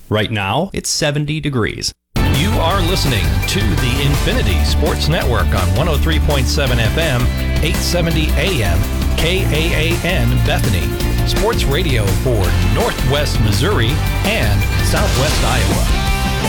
Right now, it's 70 degrees. You are listening to the Infinity Sports Network on 103.7 FM, 870 AM, KAAN Bethany. Sports radio for Northwest Missouri and Southwest Iowa.